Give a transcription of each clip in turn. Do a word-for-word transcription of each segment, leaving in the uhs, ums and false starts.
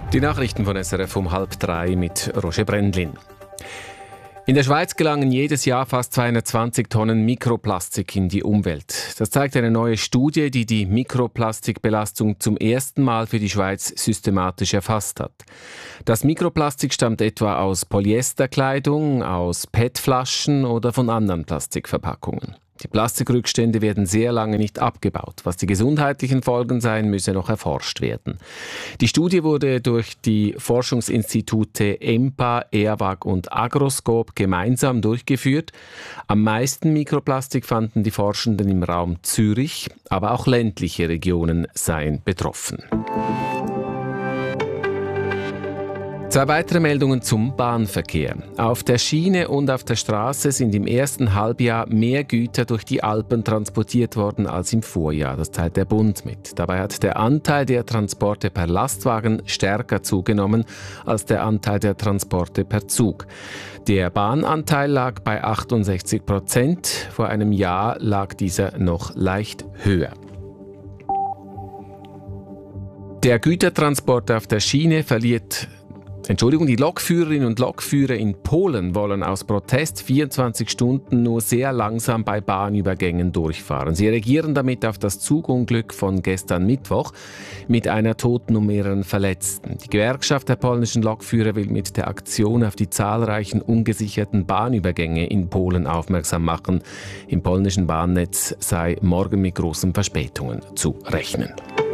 Die Nachrichten von S R F um halb drei mit Roger Brendlin. In der Schweiz gelangen jedes Jahr fast zweihundertzwanzig Tonnen Mikroplastik in die Umwelt. Das zeigt eine neue Studie, die die Mikroplastikbelastung zum ersten Mal für die Schweiz systematisch erfasst hat. Das Mikroplastik stammt etwa aus Polyesterkleidung, aus P E T-Flaschen oder von anderen Plastikverpackungen. Die Plastikrückstände werden sehr lange nicht abgebaut. Was die gesundheitlichen Folgen sein, müsse noch erforscht werden. Die Studie wurde durch die Forschungsinstitute E M P A, E A W A G und Agroscope gemeinsam durchgeführt. Am meisten Mikroplastik fanden die Forschenden im Raum Zürich, aber auch ländliche Regionen seien betroffen. Zwei weitere Meldungen zum Bahnverkehr. Auf der Schiene und auf der Straße sind im ersten Halbjahr mehr Güter durch die Alpen transportiert worden als im Vorjahr. Das teilt der Bund mit. Dabei hat der Anteil der Transporte per Lastwagen stärker zugenommen als der Anteil der Transporte per Zug. Der Bahnanteil lag bei achtundsechzig Prozent. Vor einem Jahr lag dieser noch leicht höher. Der Gütertransport auf der Schiene verliert Entschuldigung, die Lokführerinnen und Lokführer in Polen wollen aus Protest vierundzwanzig Stunden nur sehr langsam bei Bahnübergängen durchfahren. Sie reagieren damit auf das Zugunglück von gestern Mittwoch mit einer Toten und mehreren Verletzten. Die Gewerkschaft der polnischen Lokführer will mit der Aktion auf die zahlreichen ungesicherten Bahnübergänge in Polen aufmerksam machen. Im polnischen Bahnnetz sei morgen mit großen Verspätungen zu rechnen.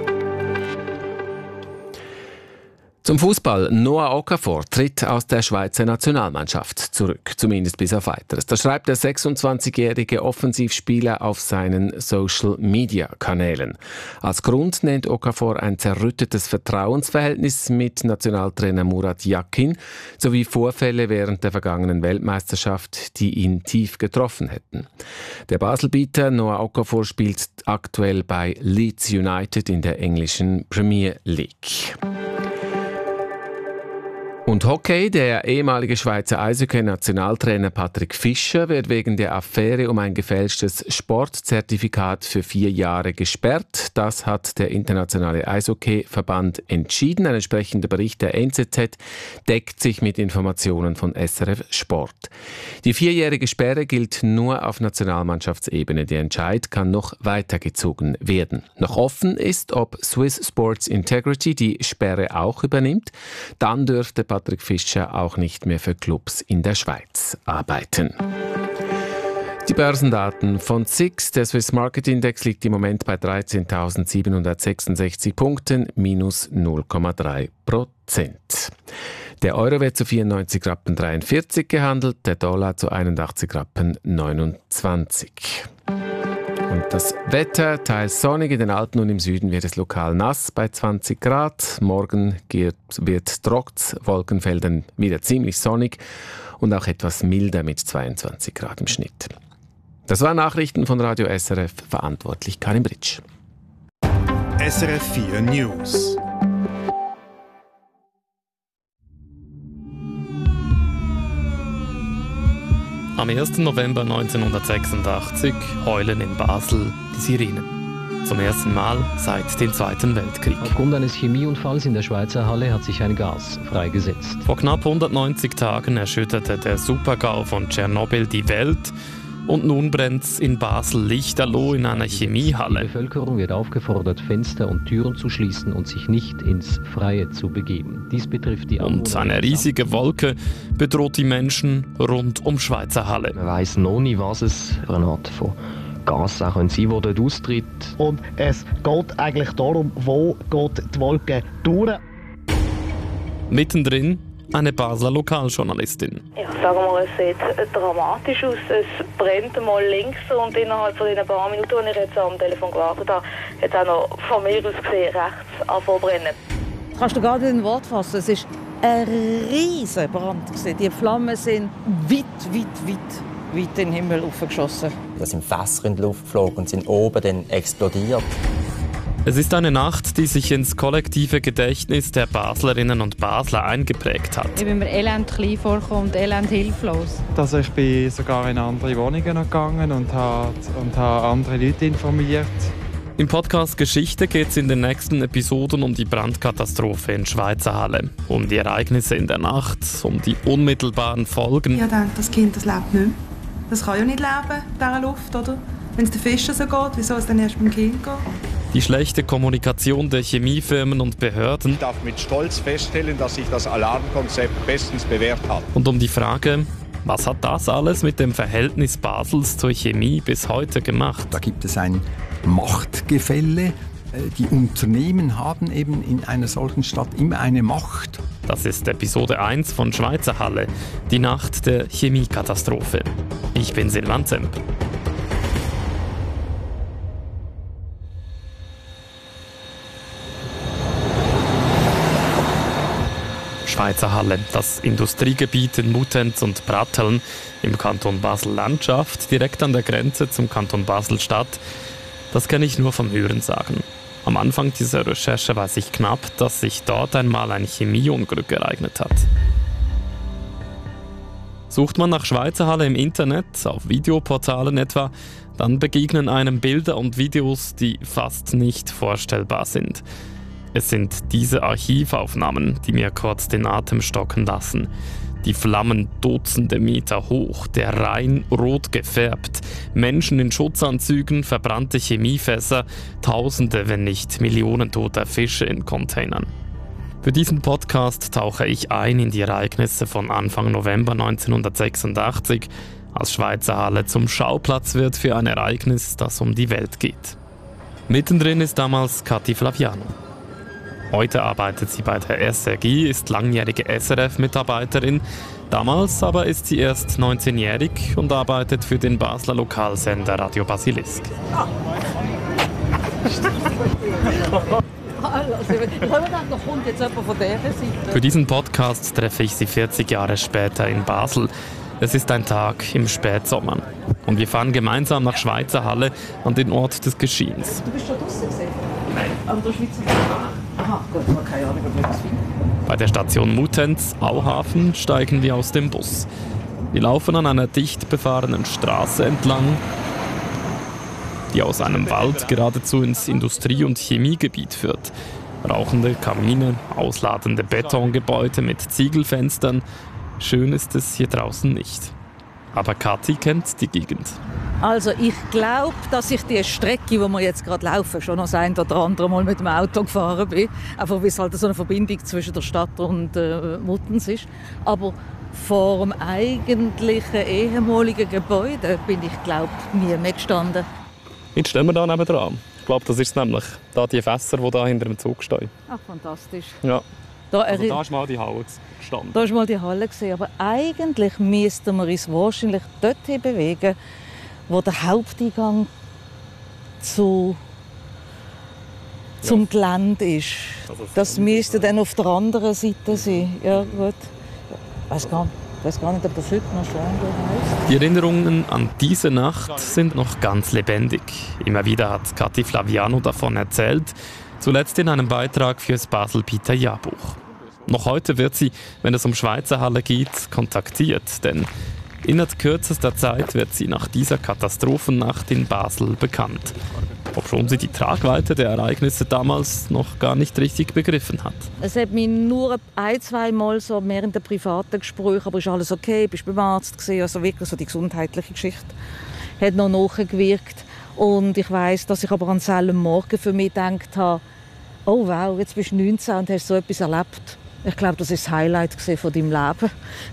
Zum Fußball. Noah Okafor tritt aus der Schweizer Nationalmannschaft zurück, zumindest bis auf Weiteres. Das schreibt der sechsundzwanzigjährige Offensivspieler auf seinen Social-Media-Kanälen. Als Grund nennt Okafor ein zerrüttetes Vertrauensverhältnis mit Nationaltrainer Murat Yakin sowie Vorfälle während der vergangenen Weltmeisterschaft, die ihn tief getroffen hätten. Der Baselbieter Noah Okafor spielt aktuell bei Leeds United in der englischen Premier League. Und Hockey, der ehemalige Schweizer Eishockey-Nationaltrainer Patrick Fischer wird wegen der Affäre um ein gefälschtes Sportzertifikat für vier Jahre gesperrt. Das hat der Internationale Eishockey-Verband entschieden. Ein entsprechender Bericht der N Z Z deckt sich mit Informationen von S R F Sport. Die vierjährige Sperre gilt nur auf Nationalmannschaftsebene. Der Entscheid kann noch weitergezogen werden. Noch offen ist, ob Swiss Sports Integrity die Sperre auch übernimmt. Dann dürfte Patrick Fischer auch nicht mehr für Clubs in der Schweiz arbeiten. Die Börsendaten von S I X. Der Swiss Market Index liegt im Moment bei dreizehntausendsiebenhundertsechsundsechzig Punkten, minus null Komma drei Prozent. Der Euro wird zu vierundneunzig Rappen dreiundvierzig gehandelt, der Dollar zu einundachtzig Rappen neunundzwanzig. Und das Wetter, teils sonnig, in den Alpen und im Süden wird es lokal nass bei zwanzig Grad. Morgen wird trotz Wolkenfeldern wieder ziemlich sonnig und auch etwas milder mit zweiundzwanzig Grad im Schnitt. Das waren Nachrichten von Radio S R F, verantwortlich Karin Britsch. S R F vier News. Am ersten November neunzehnhundertsechsundachtzig heulen in Basel die Sirenen. Zum ersten Mal seit dem Zweiten Weltkrieg. Aufgrund eines Chemieunfalls in der Schweizer Halle hat sich ein Gas freigesetzt. Vor knapp hundertneunzig Tagen erschütterte der Supergau von Tschernobyl die Welt. Und nun brennt's in Basel lichterloh in einer Chemiehalle. Die Bevölkerung wird aufgefordert, Fenster und Türen zu schließen und sich nicht ins Freie zu begeben. Dies betrifft die Anwohner. Und eine riesige Wolke bedroht die Menschen rund um Schweizer Halle. Man weiss noch nicht, was es für eine Art von Gas auch sein kann, das dort austritt. Und es geht eigentlich darum, wo geht die Wolke durch. Mittendrin eine Basler Lokaljournalistin. Ich sage mal, es sieht dramatisch aus. Es brennt mal links und innerhalb von den paar Minuten, als ich jetzt am Telefon gewartet habe, hat es auch noch von mir aus gesehen rechts angefangen zu brennen. Kannst du gar nicht in Wort fassen. Es ist ein riesiger Brand. Die Flammen sind weit, weit, weit, weit in den Himmel aufgeschossen. Da sind Fässer in die Luft geflogen und sind oben dann explodiert. Es ist eine Nacht, die sich ins kollektive Gedächtnis der Baslerinnen und Basler eingeprägt hat. Ich bin mir elend klein vorgekommen und elend hilflos. Also ich bin sogar in andere Wohnungen gegangen und habe, und habe andere Leute informiert. Im Podcast Geschichte geht es in den nächsten Episoden um die Brandkatastrophe in Schweizerhalle, um die Ereignisse in der Nacht, um die unmittelbaren Folgen. Ich denke, das Kind das lebt nicht mehr. Das kann ja nicht leben, in dieser Luft, oder? Wenn es den Fischen so geht, wie soll es dann erst beim Kind gehen? Die schlechte Kommunikation der Chemiefirmen und Behörden. Ich darf mit Stolz feststellen, dass sich das Alarmkonzept bestens bewährt hat. Und um die Frage, was hat das alles mit dem Verhältnis Basels zur Chemie bis heute gemacht? Da gibt es ein Machtgefälle. Die Unternehmen haben eben in einer solchen Stadt immer eine Macht. Das ist Episode eins von Schweizerhalle, die Nacht der Chemiekatastrophe. Ich bin Silvan Zemp. Schweizerhalle, das Industriegebiet in Muttenz und Bratteln im Kanton Basel-Landschaft, direkt an der Grenze zum Kanton Basel-Stadt. Das kenne ich nur vom Hörensagen. Am Anfang dieser Recherche weiß ich knapp, dass sich dort einmal ein Chemieunglück ereignet hat. Sucht man nach Schweizerhalle im Internet, auf Videoportalen etwa, dann begegnen einem Bilder und Videos, die fast nicht vorstellbar sind. Es sind diese Archivaufnahmen, die mir kurz den Atem stocken lassen. Die Flammen Dutzende Meter hoch, der Rhein rot gefärbt, Menschen in Schutzanzügen, verbrannte Chemiefässer, Tausende, wenn nicht Millionen toter Fische in Containern. Für diesen Podcast tauche ich ein in die Ereignisse von Anfang November neunzehnhundertsechsundachtzig, als Schweizerhalle zum Schauplatz wird für ein Ereignis, das um die Welt geht. Mittendrin ist damals Kathi Flaviano. Heute arbeitet sie bei der S R G, ist langjährige S R F-Mitarbeiterin. Damals aber ist sie erst neunzehnjährig und arbeitet für den Basler Lokalsender Radio Basilisk. Für diesen Podcast treffe ich sie vierzig Jahre später in Basel. Es ist ein Tag im Spätsommer. Und wir fahren gemeinsam nach Schweizerhalle an den Ort des Geschehens. Du bist schon draussen gesehen? Nein. Aber der Schweizer Aha, gut, keine Ahnung, ob ich das finde. Bei der Station Muttenz, Auhafen, steigen wir aus dem Bus. Wir laufen an einer dicht befahrenen Straße entlang, die aus einem Wald geradezu ins Industrie- und Chemiegebiet führt. Rauchende Kamine, ausladende Betongebäude mit Ziegelfenstern. Schön ist es hier draußen nicht. Aber Kathi kennt die Gegend. Also ich glaube, dass ich die Strecke, die wir jetzt gerade laufen, schon noch ein oder andere Mal mit dem Auto gefahren bin. Einfach weil es halt so eine Verbindung zwischen der Stadt und äh, Muttenz ist. Aber vor dem eigentlichen ehemaligen Gebäude bin ich, glaube ich, nie mehr gestanden. Jetzt stehen wir da nebendran. Ich glaube, das ist es nämlich. Da die Fässer, die da hinter dem Zug stehen. Ach, fantastisch. Ja. Da, also da ist mal die Halle gestanden. Da ist mal die Halle gesehen, aber eigentlich müssten wir uns wahrscheinlich dorthin bewegen, wo der Haupteingang zu, zum ja. Gelände ist. Also das müsste dann auf der anderen Seite sein. Ja, gut. Ich weiß gar nicht. Ich weiß gar nicht, ob das heute noch Schwangere heißt. Die Erinnerungen an diese Nacht sind noch ganz lebendig. Immer wieder hat Kathi Flaviano davon erzählt, zuletzt in einem Beitrag fürs Basel-Peter-Jahrbuch. Noch heute wird sie, wenn es um Schweizerhalle geht, kontaktiert, denn innerhalb kürzester Zeit wird sie nach dieser Katastrophennacht in Basel bekannt. Obschon sie die Tragweite der Ereignisse damals noch gar nicht richtig begriffen hat. Es hat mich nur ein, zwei Mal so mehr in den privaten Gesprächen, aber ist alles okay, bist beim Arzt gewesen, also wirklich so die gesundheitliche Geschichte hat noch nachgewirkt. Und ich weiss, dass ich aber an selben Morgen für mich gedacht habe, oh wow, jetzt bist du neunzehn und hast so etwas erlebt. Ich glaube, das war das Highlight von deinem Leben.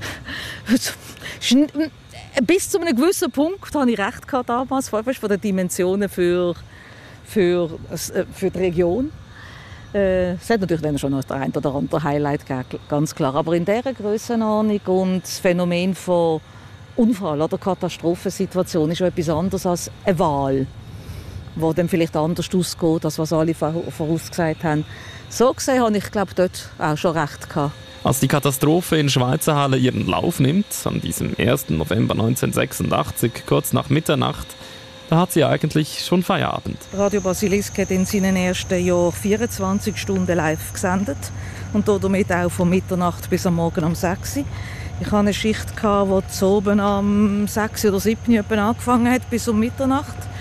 Bis zu einem gewissen Punkt hatte ich recht gehabt damals, von den Dimensionen für, für, für die Region. Es hat natürlich dann schon noch das ein oder andere Highlight gegeben, ganz klar. Aber in dieser Grössenordnung und das Phänomen von Unfall oder Katastrophensituation ist etwas anderes als eine Wahl, die dann vielleicht anders ausgeht, als was alle vorausgesagt haben. So gesehen habe ich, glaube dort auch schon recht gehabt. Als die Katastrophe in Schweizerhalle ihren Lauf nimmt, an diesem ersten November neunzehnhundertsechsundachtzig, kurz nach Mitternacht, da hat sie eigentlich schon Feierabend. Radio Basilisk hat in seinen ersten Jahren vierundzwanzig Stunden live gesendet und damit auch von Mitternacht bis am Morgen um sechs Uhr. Ich hatte eine Schicht, die zu oben am sechs oder sieben Uhr angefangen hat bis um Mitternacht.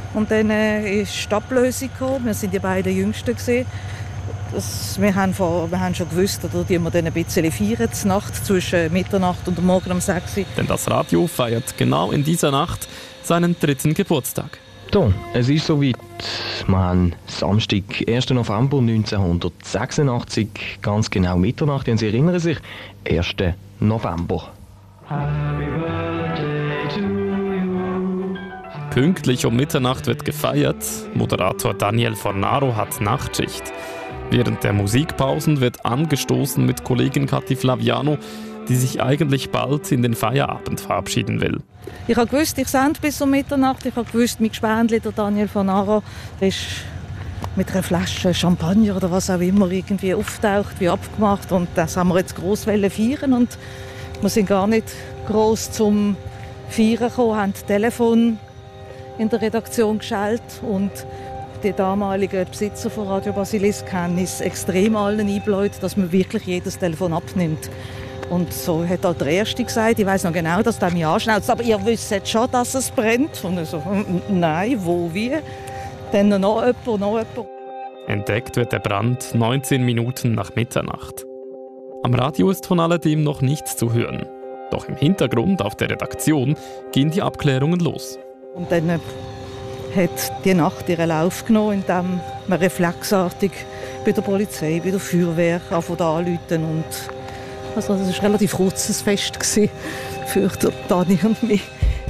Und dann äh, ist die Ablösung gekommen. Wir waren die beiden Jüngsten gewesen. Das, wir, haben vor, wir haben schon gewusst, dass wir dann ein bisschen feiern, die Nacht zwischen Mitternacht und morgen um sechs Uhr. Denn das Radio feiert genau in dieser Nacht seinen dritten Geburtstag. So, es ist soweit. Wir haben Samstag, ersten November neunzehnhundertsechsundachtzig, ganz genau Mitternacht. Und Sie erinnern sich, ersten November. Happy birthday to you. Pünktlich um Mitternacht wird gefeiert. Moderator Daniel Fornaro hat Nachtschicht. Während der Musikpausen wird angestoßen mit Kollegin Kathi Flaviano, die sich eigentlich bald in den Feierabend verabschieden will. Ich habe gewusst, ich sende bis um Mitternacht. Ich habe gewusst, mein Gespendli, der Daniel Fornaro, ist mit einer Flasche Champagner oder was auch immer irgendwie auftaucht, wie abgemacht. Und das haben wir jetzt gross feiern. Und wir sind gar nicht gross zum Feiern gekommen, haben das Telefon in der Redaktion geschaltet und die damaligen Besitzer von Radio Basilisk haben es extrem allen eingebläut, dass man wirklich jedes Telefon abnimmt. Und so hat halt der Erste gesagt, ich weiss noch genau, dass der mich anschnauzt, aber ihr wisst jetzt schon, dass es brennt. Und ich so, nein, wo, wie? Dann noch jemand, noch jemand. Entdeckt wird der Brand neunzehn Minuten nach Mitternacht. Am Radio ist von alledem noch nichts zu hören. Doch im Hintergrund auf der Redaktion gehen die Abklärungen los. Und dann hat die Nacht ihren Lauf genommen, indem man reflexartig bei der Polizei, bei der Feuerwehr anrufen und also das war ein relativ kurzes Fest für Dani und mich.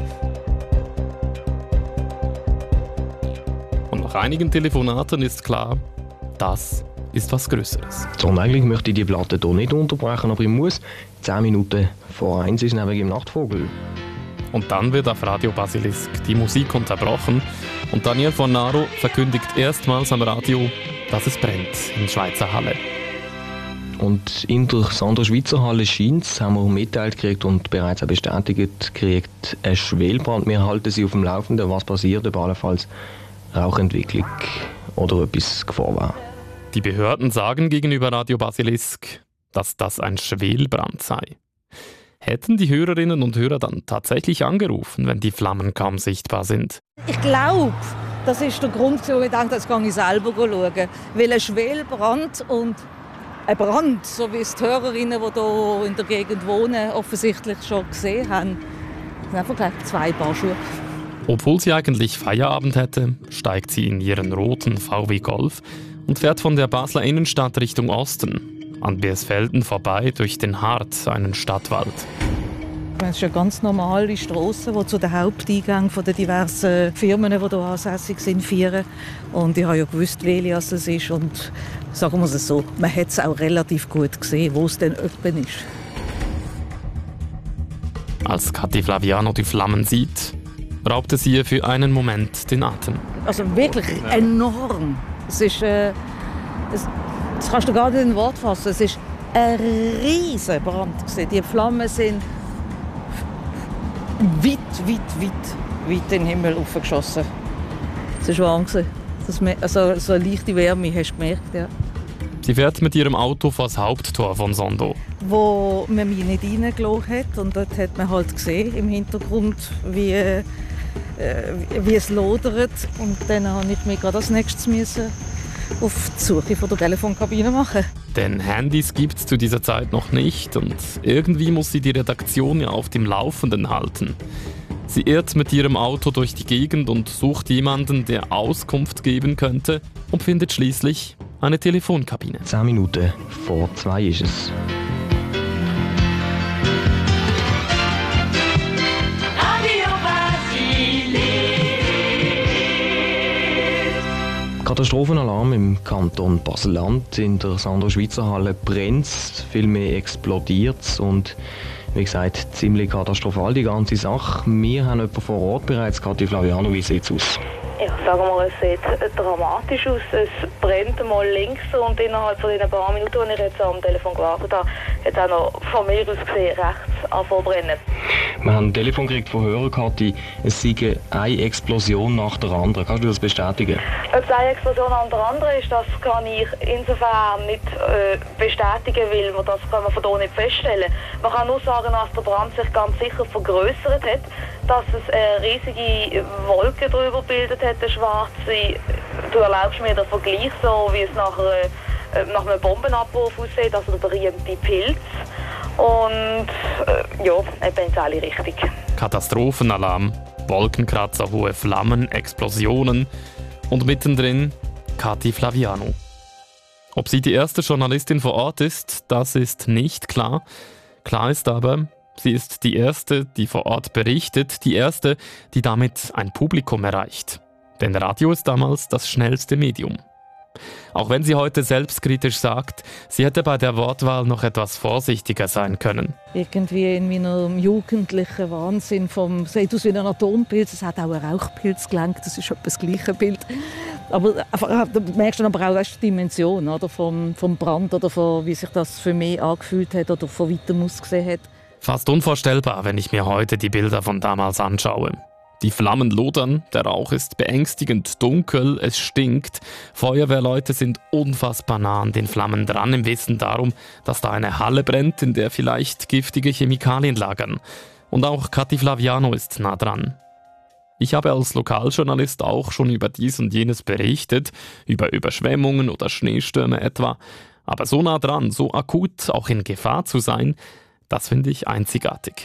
Und nach einigen Telefonaten ist klar, das ist was Größeres. So, eigentlich möchte ich die Platte hier nicht unterbrechen, aber ich muss. Zehn Minuten vor eins ist nämlich im Nachtvogel. Und dann wird auf Radio Basilisk die Musik unterbrochen und Daniel Fornaro verkündigt erstmals am Radio, dass es brennt in Schweizer Halle. Und in der Sandro Schweizer Halle scheint es, haben wir mitteilt gekriegt und bereits auch bestätigt gekriegt, ein Schwelbrand. Wir halten Sie auf dem Laufenden, was passiert, ob allenfalls Rauchentwicklung oder etwas Gefahr war. Die Behörden sagen gegenüber Radio Basilisk, dass das ein Schwelbrand sei. Hätten die Hörerinnen und Hörer dann tatsächlich angerufen, wenn die Flammen kaum sichtbar sind? Ich glaube, das ist der Grund, warum ich dachte, jetzt gehe ich selber schauen. Weil ein Schwelbrand und ein Brand, so wie es die Hörerinnen, die hier in der Gegend wohnen, offensichtlich schon gesehen haben, sind einfach gleich zwei Paar Schuhe. Obwohl sie eigentlich Feierabend hätte, steigt sie in ihren roten V W Golf und fährt von der Basler Innenstadt Richtung Osten, an Beersfelden vorbei durch den Hart, einen Stadtwald. Das ist eine ganz normale Strasse, die zu den Haupteingängen der diversen Firmen, die hier ansässig sind, führen. Und ich habe ja gewusst, welche es ist. Und sagen wir es so, man hat es auch relativ gut gesehen, wo es denn öppen ist. Als Kathi Flaviano die Flammen sieht, raubte sie ihr für einen Moment den Atem. Also wirklich enorm. Es ist, äh, es, das kannst du gar nicht in Wort fassen. Es ist ein riesiger Brand. Die Flammen sind weit, weit, weit, weit in den Himmel aufgeschossen. Es war warm. Das, also, so eine leichte Wärme, hast du gemerkt, ja. Sie fährt mit ihrem Auto vor das Haupttor von Sondo. Wo man mich nicht reingelassen hat. Und dort hat man halt gesehen im Hintergrund, wie, äh, wie es lodert. Und dann musste ich mich gerade als nächstes müssen auf die Suche von der Telefonkabine machen. Denn Handys gibt es zu dieser Zeit noch nicht und irgendwie muss sie die Redaktion ja auf dem Laufenden halten. Sie irrt mit ihrem Auto durch die Gegend und sucht jemanden, der Auskunft geben könnte und findet schließlich eine Telefonkabine. Zehn Minuten vor zwei ist es. Katastrophenalarm im Kanton Basel-Land. In der Sandro Schweizer Halle brennt es, vielmehr explodiert es und wie gesagt, ziemlich katastrophal die ganze Sache. Wir haben jemanden vor Ort bereits. Kathi Flaviano, wie sieht es aus? Ja, sagen wir mal, es sieht dramatisch aus. Es brennt mal links und innerhalb von den paar Minuten, als ich jetzt am Telefon gewartet habe, hat es auch noch von mir aus gesehen rechts angefangen zu brennen. Wir haben ein Telefon gekriegt von Hörerkarte, es sei eine Explosion nach der anderen. Kannst du das bestätigen? Ob es eine Explosion nach der anderen ist, das kann ich insofern nicht äh, bestätigen, weil man das kann man von hier nicht feststellen. Man kann nur sagen, dass der Brand sich ganz sicher vergrößert hat, dass es eine riesige Wolke drüber gebildet hat, eine schwarze. Du erlaubst mir den Vergleich, so wie es nach, einer, nach einem Bombenabbruch aussieht, also der berühmte Pilz. Und äh, ja, eben ins alle richtig. Katastrophenalarm, Wolkenkratzer, hohe Flammen, Explosionen und mittendrin Kathi Flaviano. Ob sie die erste Journalistin vor Ort ist, das ist nicht klar. Klar ist aber, sie ist die erste, die vor Ort berichtet, die erste, die damit ein Publikum erreicht. Denn Radio ist damals das schnellste Medium. Auch wenn sie heute selbstkritisch sagt, sie hätte bei der Wortwahl noch etwas vorsichtiger sein können. Irgendwie in meinem jugendlichen Wahnsinn vom «Seht aus wie ein Atompilz», es hat auch ein Rauchpilz gelenkt, das ist etwa das gleiche Bild. Aber da merkst du aber auch weißt, die Dimension oder, vom, vom Brand oder von, wie sich das für mich angefühlt hat oder von weitem ausgesehen hat. Fast unvorstellbar, wenn ich mir heute die Bilder von damals anschaue. Die Flammen lodern, der Rauch ist beängstigend dunkel, es stinkt. Feuerwehrleute sind unfassbar nah an den Flammen dran, im Wissen darum, dass da eine Halle brennt, in der vielleicht giftige Chemikalien lagern. Und auch Kathi Flaviano ist nah dran. Ich habe als Lokaljournalist auch schon über dies und jenes berichtet, über Überschwemmungen oder Schneestürme etwa. Aber so nah dran, so akut auch in Gefahr zu sein, das finde ich einzigartig.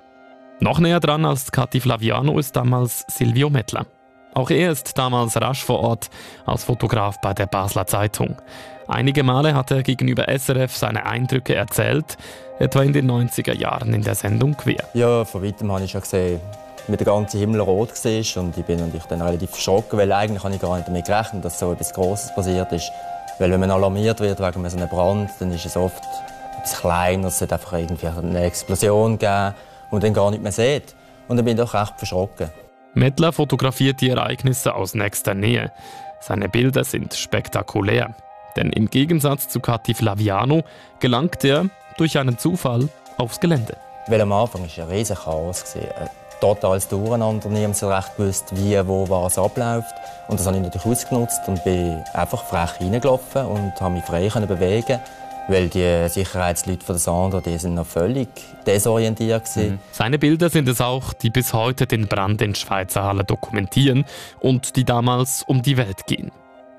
Noch näher dran als Kathi Flaviano ist damals Silvio Mettler. Auch er ist damals rasch vor Ort als Fotograf bei der Basler Zeitung. Einige Male hat er gegenüber S R F seine Eindrücke erzählt, etwa in den neunziger Jahren in der Sendung «Quer». Ja, von weitem habe ich schon gesehen, wie der ganze Himmel rot war und ich bin natürlich dann relativ erschrocken, weil eigentlich habe ich gar nicht damit gerechnet, dass so etwas Grosses passiert ist. Weil wenn man alarmiert wird wegen so einem Brand, dann ist es oft etwas kleiner, es hat einfach irgendwie eine Explosion gegeben und dann gar nicht mehr sieht. Und dann bin ich doch recht verschrocken. Mettler fotografiert die Ereignisse aus nächster Nähe. Seine Bilder sind spektakulär. Denn im Gegensatz zu Kathi Flaviano gelangt er durch einen Zufall aufs Gelände. Weil am Anfang war es ein riesiges Chaos. Ein totales Durcheinander. Niemand so recht gewusst, wie, wo, was abläuft. Und das habe ich natürlich ausgenutzt und bin einfach frech reingelaufen und konnte mich frei bewegen. Weil die Sicherheitsleute von der Sandra, die sind noch völlig desorientiert gewesen. Mhm. Seine Bilder sind es auch, die bis heute den Brand in Schweizer Halle dokumentieren und die damals um die Welt gehen.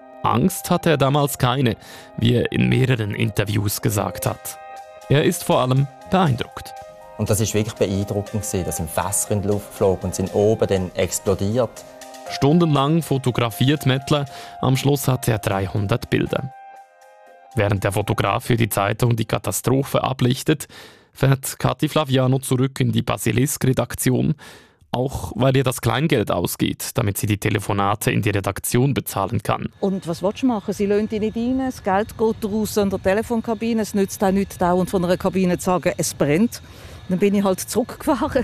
Angst hatte er damals keine, wie er in mehreren Interviews gesagt hat. Er ist vor allem beeindruckt. Und das war wirklich beeindruckend. Da sind Fässer in die Luft geflogen und sind oben dann explodiert. Stundenlang fotografiert Mettler, am Schluss hatte er dreihundert Bilder. Während der Fotograf für die Zeitung die Katastrophe ablichtet, fährt Kathi Flaviano zurück in die Basilisk-Redaktion, auch weil ihr das Kleingeld ausgeht, damit sie die Telefonate in die Redaktion bezahlen kann. Und was willst du machen? Sie lassen dich nicht rein, das Geld geht raus in der Telefonkabine, es nützt auch nichts, dauernd von einer Kabine zu sagen, es brennt. Dann bin ich halt zurückgefahren.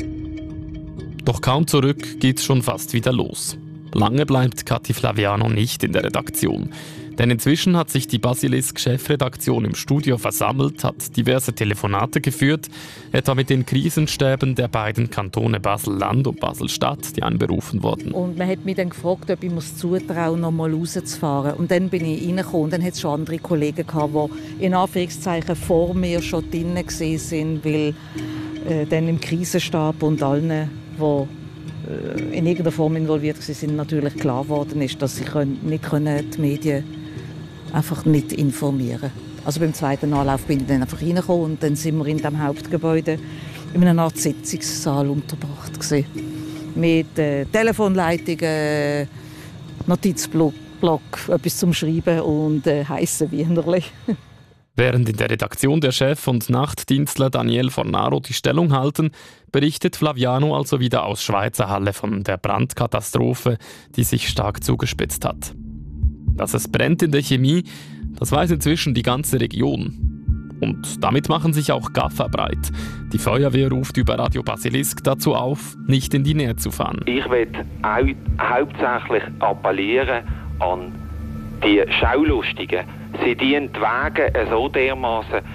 Doch kaum zurück geht's schon fast wieder los. Lange bleibt Kathi Flaviano nicht in der Redaktion. Denn inzwischen hat sich die Basilisk-Chefredaktion im Studio versammelt, hat diverse Telefonate geführt, etwa mit den Krisenstäben der beiden Kantone Basel-Land und Basel-Stadt, die anberufen wurden. Und man hat mich dann gefragt, ob ich mir zutrauen noch mal rauszufahren. Und dann bin ich reingekommen und dann hat es schon andere Kollegen gehabt, die in Anführungszeichen vor mir schon drinnen waren, weil äh, dann im Krisenstab und allen, die in irgendeiner Form involviert waren, natürlich klar geworden ist, dass sie nicht die Medien einfach nicht informieren. Also beim zweiten Anlauf bin ich dann einfach reingekommen und dann sind wir in dem Hauptgebäude in einer Art Sitzungssaal untergebracht gewesen. Mit äh, Telefonleitungen, Notizblock, etwas zum Schreiben und äh, heissen Wienerli. Während in der Redaktion der Chef und Nachtdienstler Daniel Fornaro die Stellung halten, berichtet Flaviano also wieder aus Schweizer Halle von der Brandkatastrophe, die sich stark zugespitzt hat. Dass es brennt in der Chemie, das weiß inzwischen die ganze Region. Und damit machen sich auch Gaffer breit. Die Feuerwehr ruft über Radio Basilisk dazu auf, nicht in die Nähe zu fahren. Ich will auch hauptsächlich appellieren an die Schaulustigen. Sie dienen die Wege so dermaßen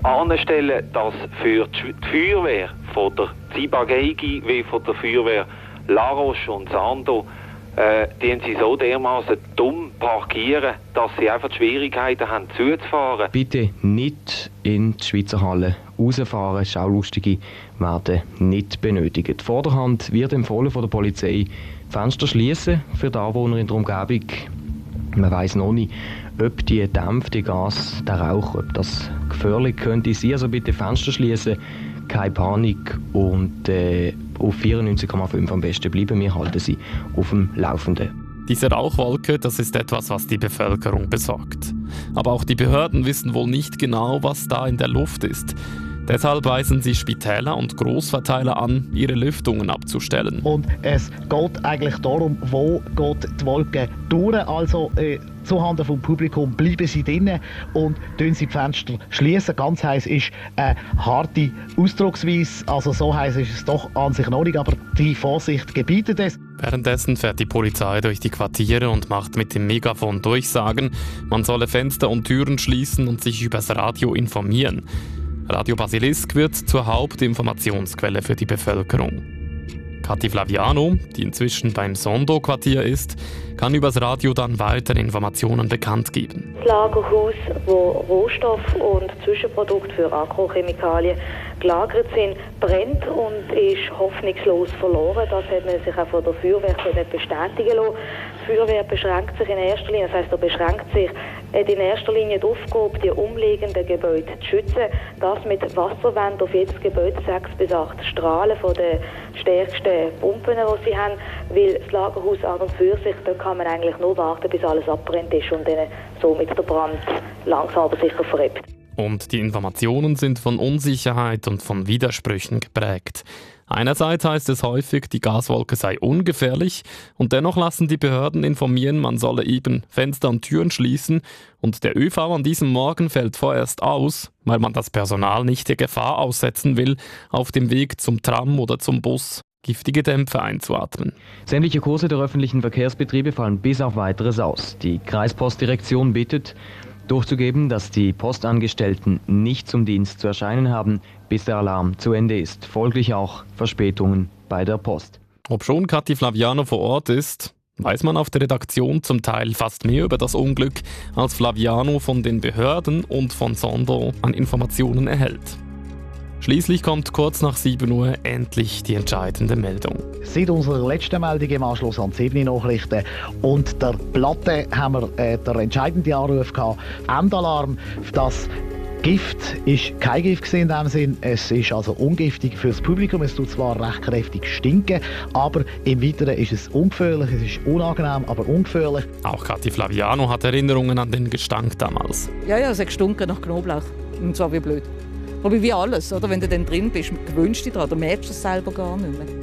anstellen, dass für die Feuerwehr von der Ziba-Geigy wie von der Feuerwehr La Roche und Sando äh, die sie so dermaßen dumm parkieren, dass sie einfach Schwierigkeiten haben zuzufahren. Bitte nicht in die Schweizer Halle rausfahren. Schaulustige werden nicht benötigt. Vorderhand wird empfohlen von der Polizei, Fenster schließen für die Anwohner in der Umgebung. Man weiss noch nicht, ob die dämpfte Gas, der Rauch, ob das gefährlich könnte sein. Also bitte Fenster schließen, keine Panik und äh, auf vierundneunzig Komma fünf am besten bleiben. Wir halten sie auf dem Laufenden. Diese Rauchwolke, das ist etwas, was die Bevölkerung besorgt. Aber auch die Behörden wissen wohl nicht genau, was da in der Luft ist. Deshalb weisen sie Spitäler und Großverteiler an, ihre Lüftungen abzustellen. Und es geht eigentlich darum, wo geht die Wolke durch. Also äh, zuhanden vom Publikum bleiben sie drinnen und tun sie die Fenster schließen. Ganz heiß ist eine harte Ausdrucksweise. Also so heiß ist es doch an sich noch nicht, aber die Vorsicht gebietet es. Währenddessen fährt die Polizei durch die Quartiere und macht mit dem Megafon Durchsagen, man solle Fenster und Türen schließen und sich übers Radio informieren. Radio Basilisk wird zur Hauptinformationsquelle für die Bevölkerung. Kathi Flaviano, die inzwischen beim Sondo-Quartier ist, kann übers Radio dann weitere Informationen bekannt geben. Das Lagerhaus, wo Rohstoff und Zwischenprodukte für Agrochemikalien gelagert sind, brennt und ist hoffnungslos verloren. Das hat man sich auch von der Feuerwehr bestätigen lassen. Die Feuerwehr beschränkt sich in erster Linie, das heisst, er beschränkt sich in erster Linie die Aufgabe, die umliegenden Gebäude zu schützen. Das mit Wasserwänden auf jedes Gebäude, sechs bis acht Strahlen von den stärksten Pumpen, die sie haben, weil das Lagerhaus an und für sich, da kann man eigentlich nur warten, bis alles abbrennt ist und dann somit der Brand langsam aber sicher verhebt. Und die Informationen sind von Unsicherheit und von Widersprüchen geprägt. Einerseits heißt es häufig, die Gaswolke sei ungefährlich und dennoch lassen die Behörden informieren, man solle eben Fenster und Türen schließen und der ÖV an diesem Morgen fällt vorerst aus, weil man das Personal nicht der Gefahr aussetzen will, auf dem Weg zum Tram oder zum Bus giftige Dämpfe einzuatmen. Sämtliche Kurse der öffentlichen Verkehrsbetriebe fallen bis auf Weiteres aus. Die Kreispostdirektion bittet, durchzugeben, dass die Postangestellten nicht zum Dienst zu erscheinen haben, bis der Alarm zu Ende ist. Folglich auch Verspätungen bei der Post. Obschon Kathi Flaviano vor Ort ist, weiß man auf der Redaktion zum Teil fast mehr über das Unglück, als Flaviano von den Behörden und von Sondo an Informationen erhält. Schließlich kommt kurz nach sieben Uhr endlich die entscheidende Meldung. Seit unserer letzten Meldung im Anschluss an die sieben Nachrichten und der Platte haben wir äh, den entscheidenden Anruf gehabt. Endalarm, das Gift ist kein Gift in dem Sinn. Es ist also ungiftig für das Publikum. Es tut zwar recht kräftig stinken, aber im Weiteren ist es ungefährlich. Es ist unangenehm, aber ungefährlich. Auch Kathi Flaviano hat Erinnerungen an den Gestank damals. Ja, ja, es hat gestunken nach Knoblauch. Und zwar wie blöd. Aber wie alles, oder? Wenn du dann drin bist, gewöhnst du dich daran, du merkst es selber gar nicht mehr.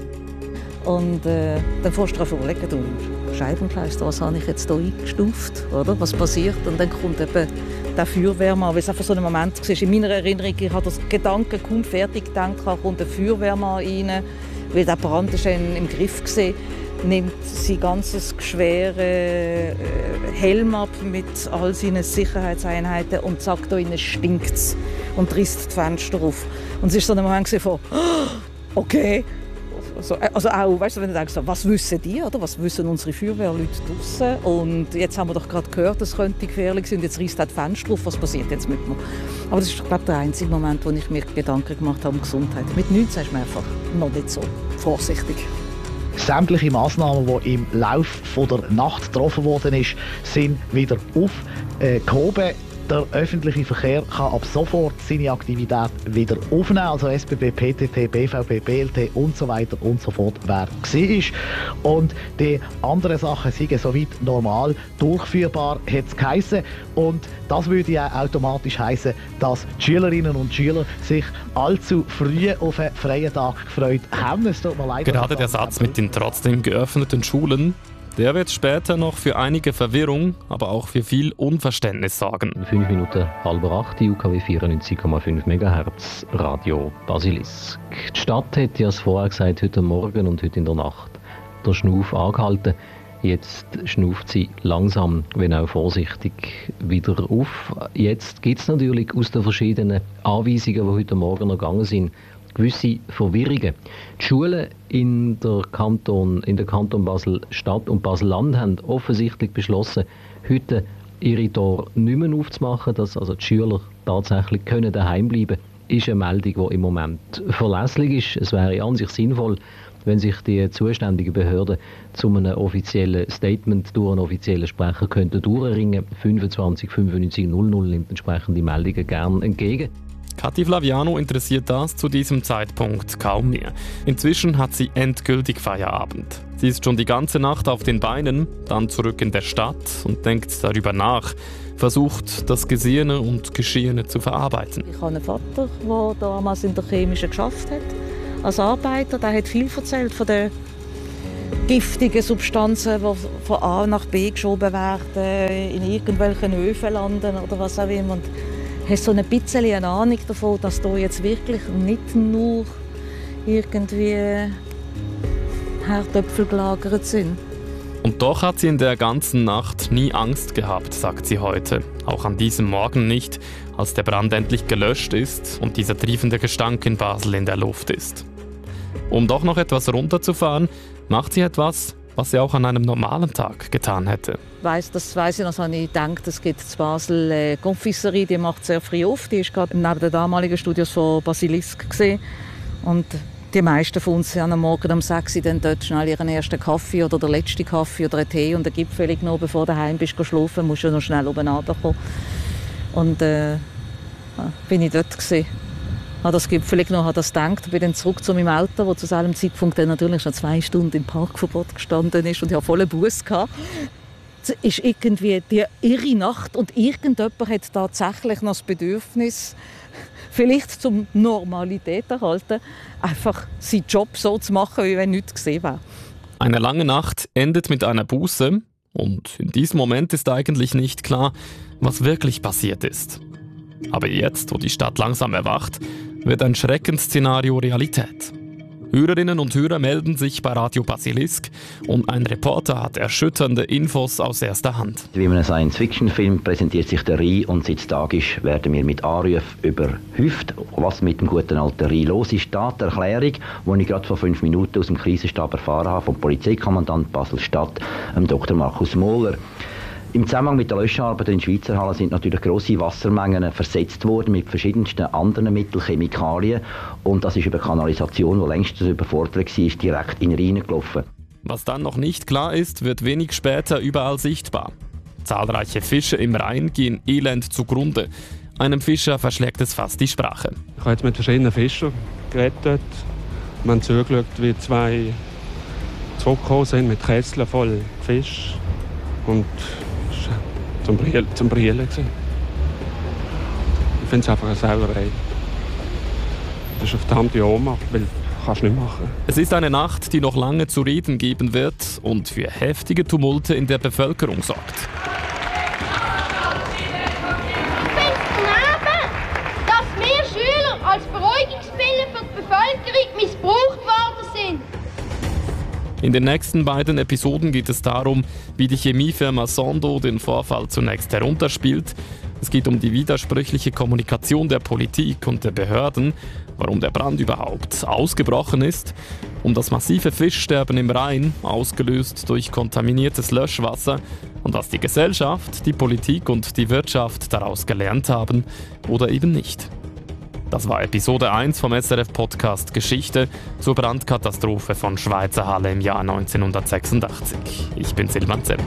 Und äh, dann fährst du dir überlegen, du Scheibenkleister, was habe ich jetzt hier eingestuft, oder? Was passiert? Und dann kommt eben der Feuerwehrmann, weil es einfach so ein Moment war. In meiner Erinnerung, ich habe das Gedanken kaum fertig gedacht, kommt der Feuerwehrmann rein, weil der Brand ist im Griff war. Nimmt sein ganzes schwere äh, Helm ab mit all seinen Sicherheitseinheiten und sagt, da innen stinkt es und reißt die Fenster auf. Und es war so ein Moment von, okay. Also, also auch, weißt du, wenn du denkst, was wissen die, oder? Was wissen unsere Feuerwehrleute draussen? Und jetzt haben wir doch gerade gehört, es könnte gefährlich sein und jetzt reißt die Fenster auf, was passiert jetzt mit mir? Aber das ist, glaube ich, der einzige Moment, wo ich mir Gedanken gemacht habe um Gesundheit. Mit neunzehn ist man einfach noch nicht so vorsichtig. Sämtliche Massnahmen, die im Laufe der Nacht getroffen worden ist, sind wieder aufgehoben. Der öffentliche Verkehr kann ab sofort seine Aktivität wieder aufnehmen. Also S B B, P T T, B V B, B L T und so weiter und so fort, wer war. Und die anderen Sachen sind soweit normal durchführbar, hat es geheissen. Und das würde ja automatisch heißen, dass die Schülerinnen und Schüler sich allzu früh auf einen freien Tag gefreut haben. Es tut mir leid, gerade der Satz mit den trotzdem geöffneten Schulen, der wird später noch für einige Verwirrung, aber auch für viel Unverständnis sorgen. Fünf Minuten halb acht, U K W vierundneunzig Komma fünf Megahertz, Radio Basilisk. Die Stadt hat ja vorher gesagt, heute Morgen und heute in der Nacht der Schnuff angehalten. Jetzt schnauft sie langsam, wenn auch vorsichtig, wieder auf. Jetzt gibt es natürlich aus den verschiedenen Anweisungen, die heute Morgen noch gegangen sind, gewisse Verwirrungen. Die Schulen in der Kanton, in der Kanton Basel-Stadt und Basel-Land haben offensichtlich beschlossen, heute ihre Tore nicht mehr aufzumachen, dass also die Schüler tatsächlich können daheim bleiben können, ist eine Meldung, die im Moment verlässlich ist. Es wäre an sich sinnvoll, wenn sich die zuständigen Behörden zu einem offiziellen Statement durch einen offiziellen Sprecher könnten durchringen. fünfundzwanzig fünfundneunzig null null nimmt entsprechend die Meldungen gerne entgegen. Kathi Flaviano interessiert das zu diesem Zeitpunkt kaum mehr. Inzwischen hat sie endgültig Feierabend. Sie ist schon die ganze Nacht auf den Beinen, dann zurück in der Stadt und denkt darüber nach, versucht, das Gesehene und Geschehene zu verarbeiten. Ich habe einen Vater, der damals in der Chemischen geschafft hat, als Arbeiter. Der hat viel erzählt von den giftigen Substanzen, die von A nach B geschoben werden, in irgendwelchen Öfen landen oder was auch immer. Und ich habe so ein bisschen eine Ahnung davon, dass hier jetzt wirklich nicht nur irgendwie Herdöpfel gelagert sind. Und doch hat sie in der ganzen Nacht nie Angst gehabt, sagt sie heute. Auch an diesem Morgen nicht, als der Brand endlich gelöscht ist und dieser triefende Gestank in Basel in der Luft ist. Um doch noch etwas runterzufahren, macht sie etwas, was sie auch an einem normalen Tag getan hätte. Weiss, das weiss ich noch, also ich denke, es gibt in Basel eine Confiserie, die macht sehr früh auf. Die ist gerade neben den damaligen Studios von Basilisk gesehen. Und die meisten von uns haben am Morgen um sechs Uhr dann dort schnell ihren ersten Kaffee oder den letzten Kaffee oder einen Tee und einen Gipfel genommen, bevor du daheim bist, schlafen. Musst du noch schnell oben runterkommen. Und äh, bin ich dort gewesen. Habe das Gipfel genommen, habe das gedacht, bin dann zurück zu meinem Auto, wo zu diesem Zeitpunkt dann natürlich schon zwei Stunden im Parkverbot gestanden ist und ich hatte vollen Bus gehabt. Es ist irgendwie die irre Nacht und irgendjemand hat tatsächlich noch das Bedürfnis, vielleicht zum Normalität erhalten, einfach seinen Job so zu machen, wie wenn nichts gesehen wäre. Eine lange Nacht endet mit einer Buße und in diesem Moment ist eigentlich nicht klar, was wirklich passiert ist. Aber jetzt, wo die Stadt langsam erwacht, wird ein Schreckensszenario Realität. Hörerinnen und Hörer melden sich bei Radio Basilisk und ein Reporter hat erschütternde Infos aus erster Hand. Wie in einem Science-Fiction-Film präsentiert sich der Rhein und seit Tagisch werden wir mit Anrufen überhäuft. Was mit dem guten alten Rhein los ist, da die Erklärung, die ich gerade vor fünf Minuten aus dem Krisenstab erfahren habe vom Polizeikommandant Basel-Stadt, Doktor Markus Mohler. Im Zusammenhang mit den Löscharbeiten in der Schweizer Halle sind natürlich grosse Wassermengen versetzt worden mit verschiedensten anderen Mitteln, Chemikalien. Und das ist über Kanalisation, die längst überfordert war, direkt in den Rhein gelaufen. Was dann noch nicht klar ist, wird wenig später überall sichtbar. Zahlreiche Fische im Rhein gehen elend zugrunde. Einem Fischer verschlägt es fast die Sprache. Ich habe jetzt mit verschiedenen Fischern geredet. Wir haben zugeschaut, wie zwei zurückgekommen sind mit Kesseln voll Fisch. Und zum Brillen. Zum Brillen ich finde es einfach eine Sauerei. Das ist eine verdammte Oma, weil kannst du nicht machen. Es ist eine Nacht, die noch lange zu reden geben wird und für heftige Tumulte in der Bevölkerung sorgt. Ich finde daneben, dass wir Schüler als Beruhigungspille für die Bevölkerung missbraucht worden sind. In den nächsten beiden Episoden geht es darum, wie die Chemiefirma Sando den Vorfall zunächst herunterspielt. Es geht um die widersprüchliche Kommunikation der Politik und der Behörden, warum der Brand überhaupt ausgebrochen ist, um das massive Fischsterben im Rhein, ausgelöst durch kontaminiertes Löschwasser und was die Gesellschaft, die Politik und die Wirtschaft daraus gelernt haben oder eben nicht. Das war Episode eins vom S R F-Podcast Geschichte zur Brandkatastrophe von Schweizer Halle im Jahr neunzehnhundertsechsundachtzig. Ich bin Silvan Zepp.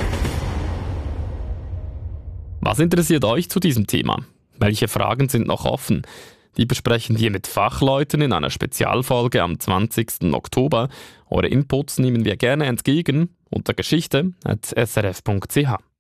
Was interessiert euch zu diesem Thema? Welche Fragen sind noch offen? Die besprechen wir mit Fachleuten in einer Spezialfolge am zwanzigsten Oktober. Eure Inputs nehmen wir gerne entgegen unter geschichte at s r f punkt c h.